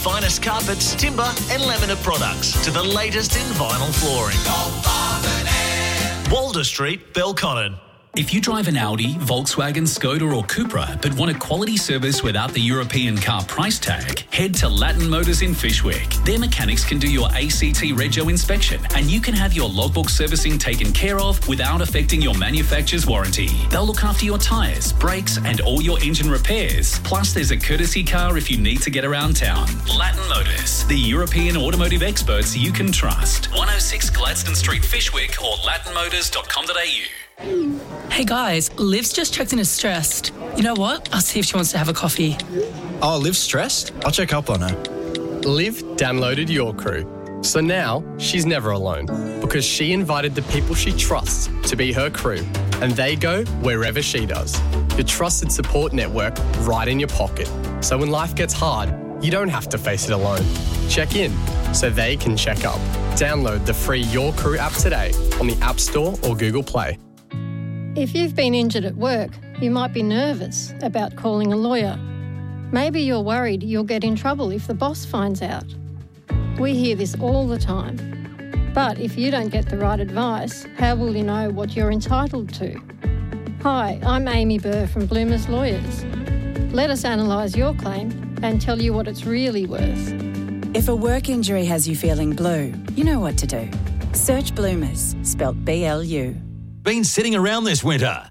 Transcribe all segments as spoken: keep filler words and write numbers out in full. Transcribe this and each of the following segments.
Finest carpets, timber and laminate products to the latest in vinyl flooring. Walder Street, Belconnen. If you drive an Audi, Volkswagen, Skoda or Cupra but want a quality service without the European car price tag, head to Latin Motors in Fishwick. Their mechanics can do your A C T Rego inspection and you can have your logbook servicing taken care of without affecting your manufacturer's warranty. They'll look after your tyres, brakes and all your engine repairs. Plus there's a courtesy car if you need to get around town. Latin Motors, the European automotive experts you can trust. one oh six Gladstone Street, Fishwick or latin motors dot com dot a u. Hey guys, Liv's just checked in as stressed. You know what? I'll see if she wants to have a coffee. Oh, Liv's stressed? I'll check up on her. Liv downloaded Your Crew. So now she's never alone because she invited the people she trusts to be her crew and they go wherever she does. Your trusted support network right in your pocket. So when life gets hard, you don't have to face it alone. Check in so they can check up. Download the free Your Crew app today on the App Store or Google Play. If you've been injured at work, you might be nervous about calling a lawyer. Maybe you're worried you'll get in trouble if the boss finds out. We hear this all the time. But if you don't get the right advice, how will you know what you're entitled to? Hi, I'm Amy Burr from Bloomers Lawyers. Let us analyse your claim and tell you what it's really worth. If a work injury has you feeling blue, you know what to do. Search Bloomers, spelt B L U. Been sitting around this winter?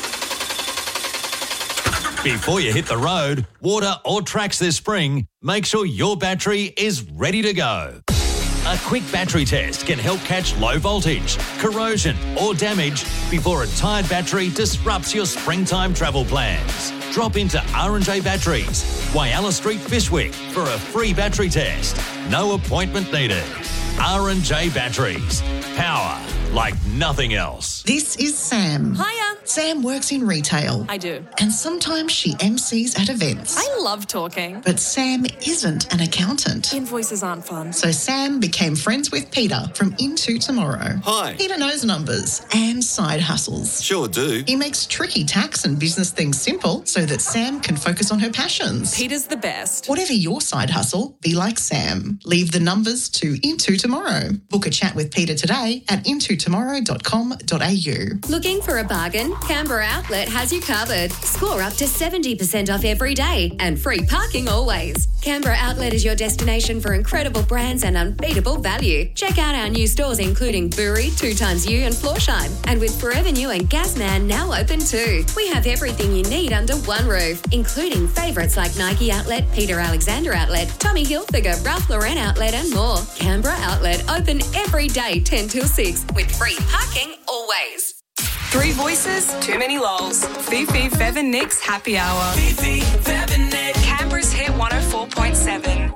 Before you hit the road, water or tracks this spring, make sure your battery is ready to go. A quick battery test can help catch low voltage, corrosion or damage before a tired battery disrupts your springtime travel plans. Drop into R and J Batteries, Whyalla Street, Fishwick for a free battery test. No appointment needed. R and J Batteries. Power like nothing else. This is Sam. Hiya. Sam works in retail. I do. And sometimes she M Cs at events. I love talking. But Sam isn't an accountant. Invoices aren't fun. So Sam became friends with Peter from Into Tomorrow. Hi. Peter knows numbers and side hustles. Sure do. He makes tricky tax and business things simple so that Sam can focus on her passions. Peter's the best. Whatever your side hustle, be like Sam. Leave the numbers to Into Tomorrow. Book a chat with Peter today at into tomorrow dot com dot a u. Looking for a bargain? Canberra Outlet has you covered. Score up to seventy percent off every day and free parking always. Canberra Outlet is your destination for incredible brands and unbeatable value. Check out our new stores including Bury, Two Times You and Florsheim. And with Forever New and Gasman now open too. We have everything you need under one roof, including favourites like Nike Outlet, Peter Alexander Outlet, Tommy Hilfiger, Ralph Lauren Outlet and more. Canberra Outlet open every day ten till six with free parking always. Three voices, too many lols. Fifi, Fev and Nick's happy hour. Fifi, Fev and Nick. Canberra's hit one oh four point seven.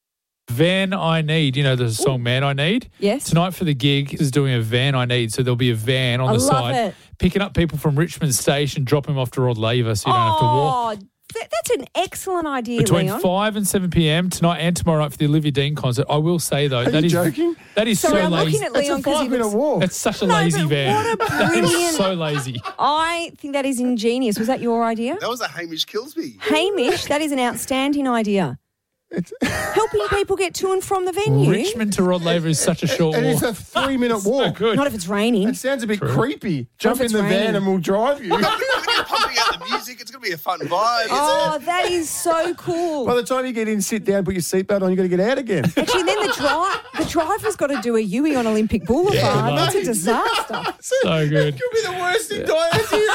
Van I Need, you know the song Ooh. Man I Need? Yes. Tonight for the gig is doing a Van I Need, so there'll be a van on I the love side it. picking up people from Richmond Station, dropping them off to Rod Laver so you don't have to walk. Oh, that, that's an excellent idea, Between Leon. five and seven p.m. tonight and tomorrow night for the Olivia Dean concert. I will say, though, Are that you is joking? That is Sorry, so I'm lazy. looking at Leon It's a five-minute walk. That's such a No, lazy but van. what a That is brilliant- so lazy. I think that is ingenious. Was that your idea? That was a Hamish Kilsby. Hamish, that is an outstanding idea. Helping people get to and from the venue. Richmond to Rod Laver is such a short And walk. it's a three-minute So walk. good. Not if it's raining. It sounds a bit True. creepy. Jump if in it's the van raining. and we'll drive you. We're pumping out the music. It's going to be a fun vibe. Oh, that is so cool. By the time you get in, sit down, put your seatbelt on, you've got to get out again. Actually, then the drive, the driver's got to do a U-ing on Olympic Boulevard. Yeah, That's a mate. disaster. So good. Could be the worst entire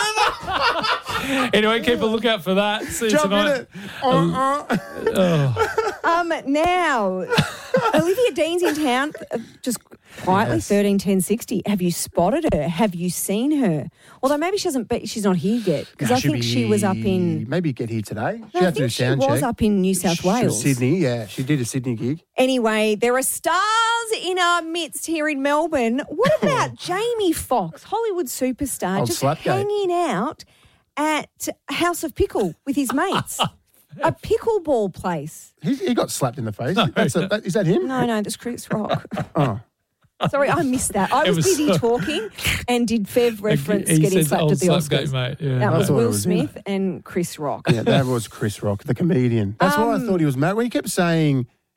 ever. Anyway, keep a lookout for that. See you Jump tonight. in it. Uh-uh. Oh. Um, now, Olivia Dean's in town, uh, just quietly, Yes. thirteen ten sixty. Have you spotted her? Have you seen her? Although maybe she hasn't, but she's not here yet because Nah, I she'll think be- she was up in. Maybe get here today. She No, I had to do a think she sound was check. up in New South She was Wales. Sydney, yeah. She did a Sydney gig. Anyway, there are stars in our midst here in Melbourne. What about Jamie Foxx, Hollywood superstar, Old just Slapgate. hanging out at House of Pickle with his mates? A pickleball place. He, he got slapped in the face. That's a, that, is that him? No, no, that's Chris Rock. Oh. Sorry, I missed that. I It was, was busy so- talking and did Fev reference He getting says slapped old at the Slapgate, Oscars. mate. Yeah, that no. was I thought it Will was him. Smith and Chris Rock. Yeah, that was Chris Rock, the comedian. That's why I Um, thought he was mad. When he kept saying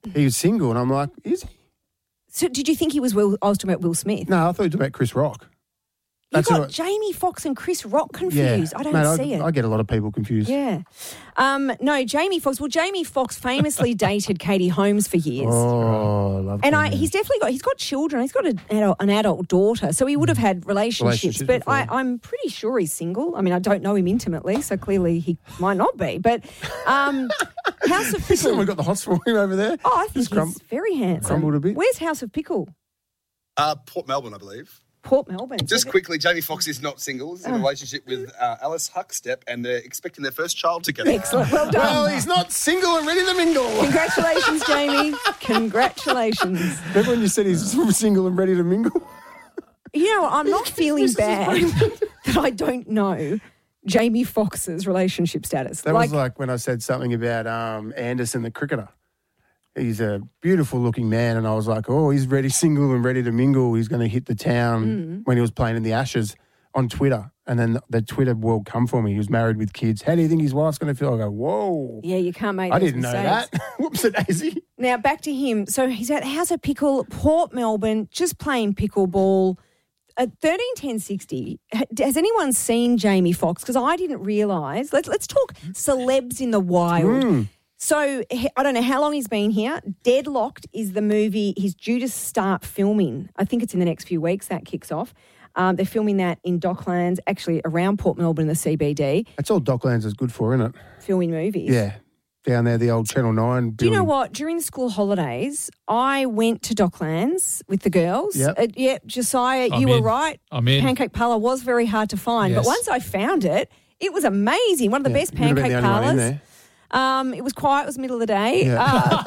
he was single, and I'm like, is he? So did you think he was Will? I was talking about Will Smith. No, I thought he was about Chris Rock. You That's got what- Jamie Foxx and Chris Rock confused. Yeah. I don't Mate, see I, it. I get a lot of people confused. Yeah. Um, no, Jamie Foxx. Well, Jamie Foxx famously dated Katie Holmes for years. Oh, I love And I, Katie. he's definitely got, he's got children. He's got an adult, an adult daughter. So he would have had relationships. Relationships but before. I, I'm pretty sure he's single. I mean, I don't know him intimately, so clearly he might not be. But um, House of Pickle. Someone got the hots for him over there. Oh, I think Just he's crum- very handsome. crumbled a bit. Where's House of Pickle? Uh, Port Melbourne, I believe. Port Melbourne. Just quickly, Jamie Foxx is not single. He's in a Oh. relationship with uh, Alice Huckstep, and they're expecting their first child together. Excellent. Well done. Well, he's not single and ready to mingle. Congratulations, Jamie. Congratulations. Remember when you said he's single and ready to mingle? You know, I'm not feeling bad that I don't know Jamie Foxx's relationship status. That was like when I said something about um, Anderson, the cricketer. He's a beautiful looking man, and I was like, oh, he's ready, single and ready to mingle. He's going to hit the town Mm. when he was playing in the Ashes on Twitter. And then the Twitter world come for me. He was married with kids. How do you think his wife's going to feel? I go, whoa. Yeah, you can't make I those didn't know mistakes. that. Whoops, a daisy. Now, back to him. So he's at House of Pickle, Port Melbourne, just playing pickleball. At thirteen ten sixty, ha- has anyone seen Jamie Foxx? Because I didn't realise. Let's, let's talk celebs in the wild. Mm. So he- I don't know how long he's been here. Deadlocked is the movie he's due to start filming. I think it's in the next few weeks that kicks off. Um, they're filming that in Docklands, actually around Port Melbourne, the C B D, That's all Docklands is good for, isn't it? filming movies. Yeah. Down there, the old Channel nine building. Do you know what? During the school holidays, I went to Docklands with the girls. Yep. Uh, yeah, Josiah, I'm you were in. right. I'm in. Pancake parlour was very hard to find, but Yes. once I found it, it was amazing. One of the Yeah, best you would have been pancake the only one in parlours. there. Um, it was quiet. It was middle of the day. Yeah. Uh,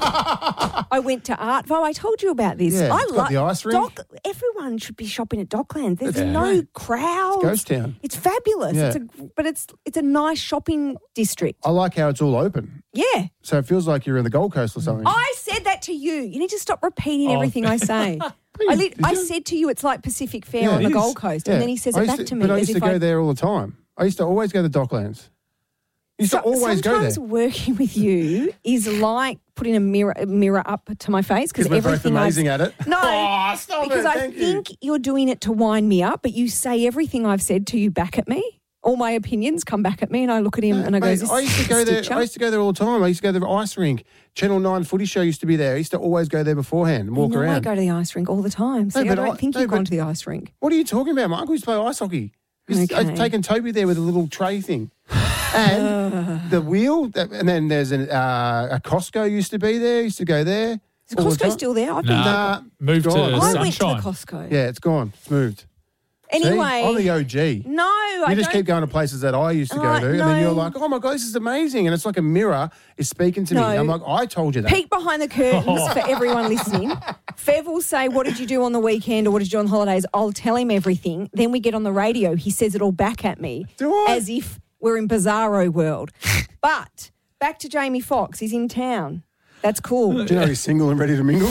but I went to Artvo. I told you about this. Yeah, I it's got the ice rink. Dock, everyone should be shopping at Docklands. There's It's no great. crowds. It's ghost town. It's fabulous. Yeah. It's a, but it's it's a nice shopping district. I like how it's all open. Yeah. So it feels like you're in the Gold Coast or something. I said that to you. You need to stop repeating Oh. everything I say. I, lit, I said to you, it's like Pacific Fair Yeah, on it the is. Gold Coast, Yeah. and then he says I it used back to, to, me. But I as used to if go I, there all the time. I used to always go to Docklands. Used to So- always go there. sometimes working with you is like putting a mirror a mirror up to my face because Because we're both everything I've- amazing at it. No, Oh, stop because it. I Thank you. think you're doing it to wind me up, but you say everything I've said to you back at me. All my opinions come back at me, and I look at him and I go, Mate, "Is this I used to go there. Stitcher?" I used to go there all the time. I used to go to the ice rink. Channel Nine Footy Show used to be there. I used to always go there beforehand and walk You know, I around. go to the ice rink all the time. See, No, I but don't I- think no, you've gone but- to the ice rink. What are you talking about? My uncle used to play ice hockey. He's- Okay. I've taken Toby there with a little tray thing. And the wheel, that- and then there's an, uh, a Costco used to be there. Used to go there. Is all the Costco time. still there? I've been Nah, moved to gone. I went to the Sunshine. Costco. Yeah, it's gone. It's moved. See? Anyway, I'm the O G. no, I You just don't. keep going to places that I used to go Oh, to, and no. then you're like, "Oh my god, this is amazing!" And it's like a mirror is speaking to No. me. I'm like, "I told you that." Peek behind the curtains for everyone listening. Fev will say, "What did you do on the weekend, or what did you do on the holidays?" I'll tell him everything. Then we get on the radio. He says it all back at me, Do I? as if we're in Bizarro world. But back to Jamie Foxx. He's in town. That's cool. Do you know he's single and ready to mingle?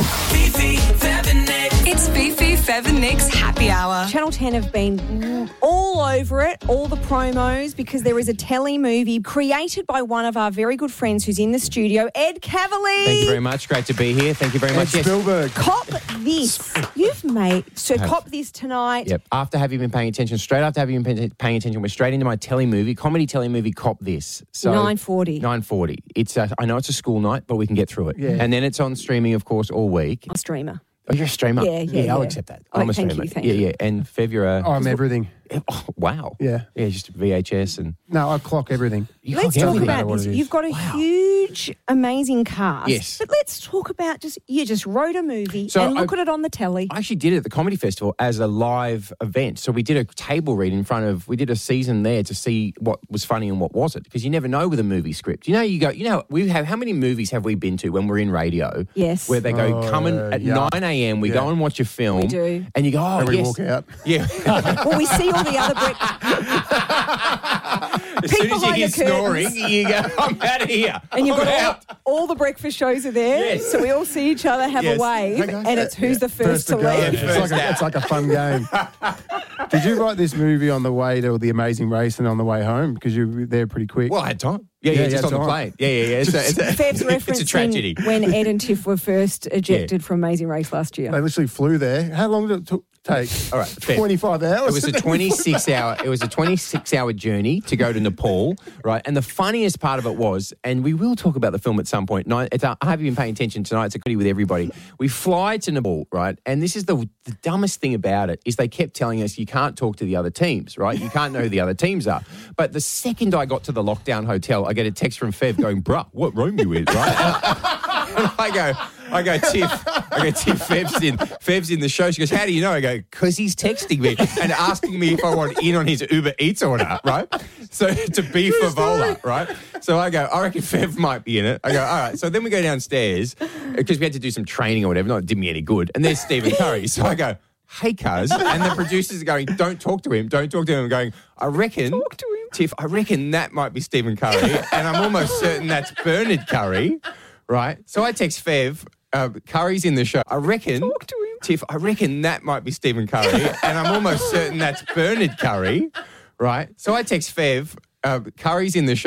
It's Fifi, Fev and Nick's Happy Hour. Channel ten have been all over it, all the promos, because there is a telly movie created by one of our very good friends who's in the studio, Ed Cavalier. Thank you very much. Great to be here. Thank you very Ed much. Yes. Spielberg. Cop this. You've made, so Have. cop this tonight. Yep. After having been paying attention, straight after having been paying attention, we're straight into my telly movie, comedy telly movie, Cop This. So nine forty. nine forty. It's a, I know it's a school night, but we can get through it. Yeah. And then it's on streaming, of course, all week. A streamer. Oh, you're a streamer? Yeah, yeah, I'll yeah. accept that. Oh, I'm a thank streamer. you, thank yeah, you. yeah. And Fev, you're a... Oh, I'm everything. Oh, wow. Yeah. Yeah, just V H S and... No, I clock everything. You Let's clock talk everything. about what this. it is. You've got a huge, amazing cast. Yes. But let's talk about just, you just wrote a movie So and look I- at it on the telly. I actually did it at the Comedy Festival as a live event. So we did a table read in front of, we did a season there to see what was funny and what wasn't, because you never know with a movie script. You know, you go, you know, we have, how many movies have we been to when we're in radio? Yes. Where they go, Oh, come in uh, at yeah. nine a.m., we Yeah. go and watch a film. We do. And you go, oh, And we yes. walk out. Yeah. Well, we see all the other brick. As soon as you behind hear the curtains. snoring, you go, I'm out of here. And you've I'm got out. all, all the breakfast shows are there. Yes. So we all see each other have Yes. a wave, Hey, guys. and it's who's the first, First to to go. leave. It's like, a, it's like a fun game. Did you write this movie on the way to The Amazing Race and on the way home? Because you were there pretty quick. Well, I had time. Yeah, yeah, Yeah, just yeah, on the time. plane. Yeah, yeah, yeah. It's a, it's a, Fev's referencing it's a tragedy. when Ed and Tiff were first ejected from Amazing Race last year. They literally flew there. How long did it t- take? All right, Fev. twenty-five hours. It was a twenty-six hour. It was a twenty-six hour journey to go to Nepal, right? And the funniest part of it was, and we will talk about the film at some point. No, it's, uh, I have you been paying attention tonight. It's a comedy with everybody. We fly to Nepal, right? And this is the the dumbest thing about it is they kept telling us you can't talk to the other teams, right? You can't know who the other teams are. But the second I got to the lockdown hotel, I get a text from Fev going, "Bruh, what room you in?" Right? And I go. I go, Tiff, I go, Tiff, Fev's in, Fev's in the show. She goes, how do you know? I go, because he's texting me and asking me if I want in on his Uber Eats order, right? So to be Favola, right? So I go, I reckon Fev might be in it. I go, all right. So then we go downstairs because we had to do some training or whatever. Not it did me any good. And there's Stephen Curry. So I go, hey, cuz. And the producers are going, don't talk to him. Don't talk to him. I'm going, I reckon, talk to him. Tiff, I reckon that might be Stephen Curry. And I'm almost certain that's Bernard Curry, right? So I text Fev. Uh, Curry's in the show. I reckon, talk to him. Tiff, I reckon that might be Stephen Curry, and I'm almost certain that's Bernard Curry, right? So I text Fev, uh, Curry's in the show.